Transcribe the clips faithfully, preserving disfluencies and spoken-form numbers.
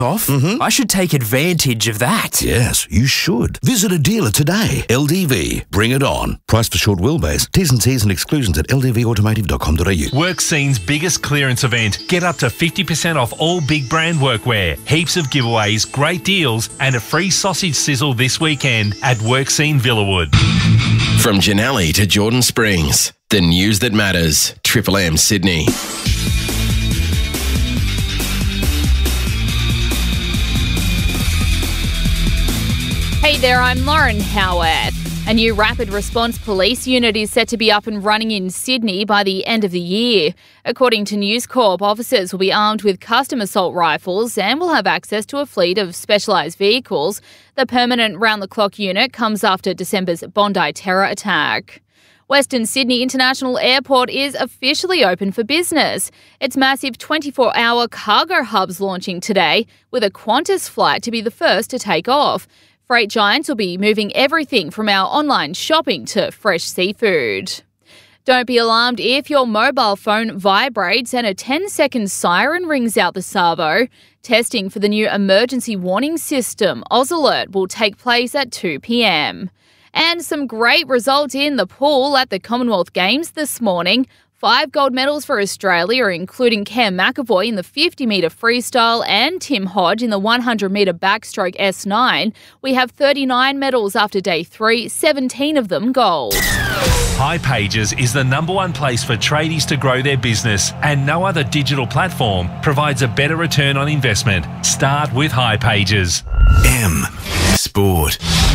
off? Mm-hmm. I should take advantage of that. Yes, you should. Visit a dealer today. L D V. Bring it on. Price for short wheelbase. T's and C's and exclusions at l d v automotive dot com dot a u. WorkScene's biggest clearance event. Get up to fifty percent off all big brand workwear. Heaps of giveaways, great deals, and a free sausage sizzle this weekend at WorkScene Villawood. From Janelli to Jordan Springs, the news that matters. Triple M Sydney. Hey there, I'm Lauren Howarth. A new rapid response police unit is set to be up and running in Sydney by the end of the year. According to News Corp, officers will be armed with custom assault rifles and will have access to a fleet of specialised vehicles. The permanent round-the-clock unit comes after December's Bondi terror attack. Western Sydney International Airport is officially open for business. Its massive twenty-four hour cargo hub's launching today, with a Qantas flight to be the first to take off. Freight giants will be moving everything from our online shopping to fresh seafood. Don't be alarmed if your mobile phone vibrates and a ten second siren rings out the Savo. Testing for the new emergency warning system, AusAlert, will take place at two p m. And some great results in the pool at the Commonwealth Games this morning. Five gold medals for Australia, including Cam McAvoy in the fifty metre freestyle and Tim Hodge in the one hundred metre backstroke S nine. We have thirty-nine medals after day three, seventeen of them gold. hipages is the number one place for tradies to grow their business, and no other digital platform provides a better return on investment. Start with hipages. M. Sport.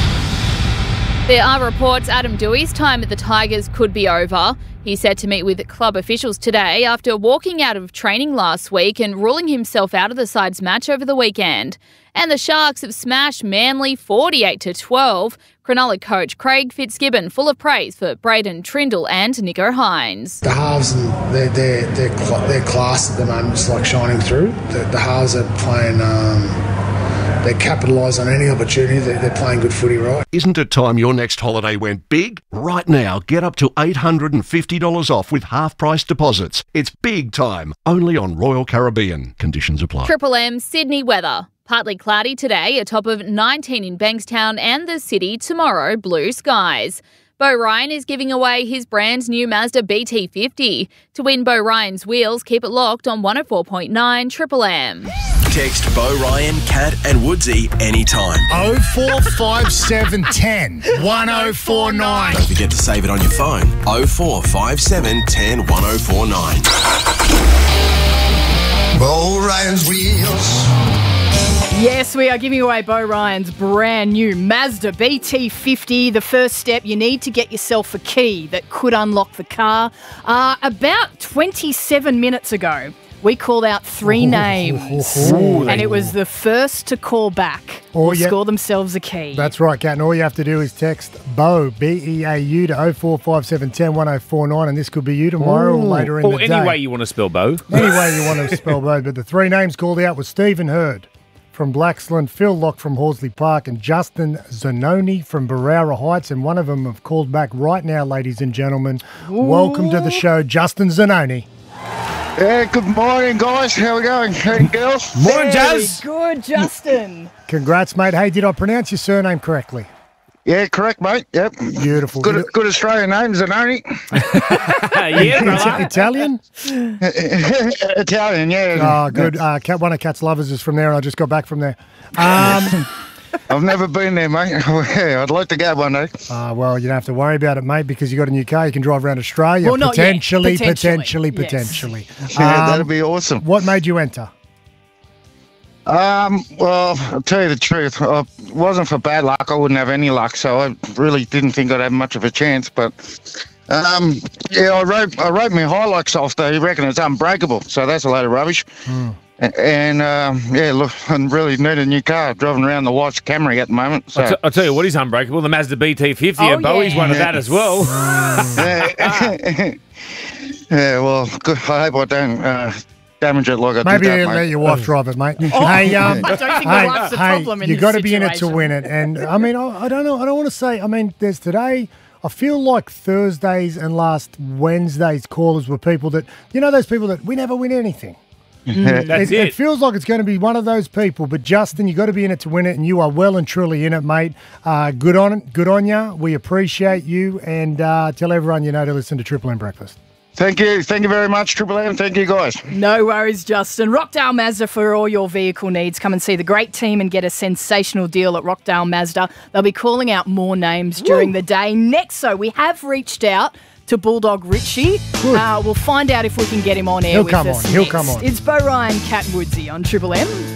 There are reports Adam Dewey's time at the Tigers could be over. He's set to meet with club officials today after walking out of training last week and ruling himself out of the side's match over the weekend. And the Sharks have smashed Manly forty-eight to twelve. Cronulla coach Craig Fitzgibbon full of praise for Braden Trindle and Nico Hines. The halves and their their their, cl- their class at the moment is like shining through. The, the halves are playing. Um, They capitalise on any opportunity. They're, they're playing good footy, right? Isn't it time your next holiday went big? Right now, get up to eight hundred fifty dollars off with half-price deposits. It's big time, only on Royal Caribbean. Conditions apply. Triple M Sydney weather. Partly cloudy today, a top of nineteen in Bankstown and the city. Tomorrow, blue skies. Beau Ryan is giving away his brand new Mazda B T fifty. To win Beau Ryan's wheels, keep it locked on one oh four point nine Triple M. Text Beau Ryan, Cat and Woodsy anytime. oh four five seven one oh one oh four nine. Don't forget to save it on your phone. oh four five seven one oh one oh four nine. Beau Ryan's wheels. Yes, we are giving away Beau Ryan's brand new Mazda B T fifty. The first step, you need to get yourself a key that could unlock the car. Uh, about twenty-seven minutes ago, we called out three Ooh, names, ooh, ooh, and it was the first to call back or yeah. score themselves a key. That's right, Kat, and all you have to do is text Beau, B E A U, to oh four five seven one oh one oh four nine, and this could be you tomorrow Ooh. or later in or the any day. way you want to spell Beau. Any way you want to spell Beau. But the three names called out were Stephen Hurd from Blaxland, Phil Locke from Horsley Park, and Justin Zanoni from Barara Heights, and one of them have called back right now, ladies and gentlemen. Ooh. Welcome to the show, Justin Zanoni. Yeah, good morning, guys. How we going? Hey, girls. Morning, Jazz. Good, Justin. Congrats, mate. Hey, did I pronounce your surname correctly? Yeah, correct, mate. Yep. Beautiful. Good, good Australian name, Zanoni. yeah, brother. Italian? Italian, yeah. Oh, good. Uh, Cat, one of Cat's lovers is from there, and I just got back from there. Um, I've never been there, mate. Yeah, I'd like to go one day. Uh, well, you don't have to worry about it, mate, because you got a new car. You can drive around Australia. Well, not potentially, yet. potentially, Potentially, potentially. yes. Yeah, Um, that'd be awesome. What made you enter? Um, well, I'll tell you the truth. I wasn't for bad luck. I wouldn't have any luck, so I really didn't think I'd have much of a chance. But um, yeah, I wrote I wrote my Hilux off. Though you reckon it's unbreakable, so that's a load of rubbish. Hmm. And um, yeah, look, I really need a new car. Driving around the white Camry at the moment. So. I'll, t- I'll tell you what is unbreakable: the Mazda B T fifty, oh, and Bowie's yeah. one of that as well. yeah. yeah, well, good. I hope I don't. Uh, damage it like I Maybe did that, let mate. your wife drive it, mate. Oh, hey, um, I don't think the hey, wife's the hey, problem in you this got to be in it to situation. win it. And I mean, I, I don't know. I don't want to say. I mean, there's today. I feel like Thursdays and last Wednesday's callers were people that, you know, those people that we never win anything. Mm, That's it, it. it feels like it's going to be one of those people, but Justin, you got to be in it to win it, and you are well and truly in it, mate. Uh, good on it, good on you. We appreciate you, and uh, tell everyone you know to listen to Triple M Breakfast. Thank you. Thank you very much, Triple M. Thank you, guys. No worries, Justin. Rockdale Mazda for all your vehicle needs. Come and see the great team and get a sensational deal at Rockdale Mazda. They'll be calling out more names during the day. Next, so we have reached out to Bulldog Richie. Uh, we'll find out if we can get him on air He'll with come us on. He'll next. come on. It's Bo Ryan, Cat Woodsy on Triple M.